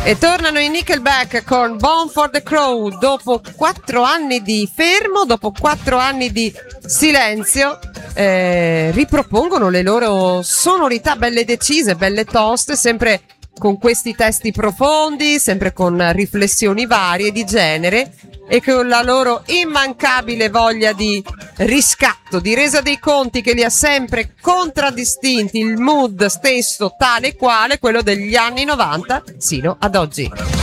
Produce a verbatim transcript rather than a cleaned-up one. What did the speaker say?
E tornano i Nickelback con Born for the Crow dopo quattro anni di fermo, dopo quattro anni di silenzio, eh, ripropongono le loro sonorità belle decise, belle toste, sempre con questi testi profondi, sempre con riflessioni varie di genere e con la loro immancabile voglia di riscatto, di resa dei conti che li ha sempre contraddistinti, il mood stesso tale quale quello degli anni novanta sino ad oggi.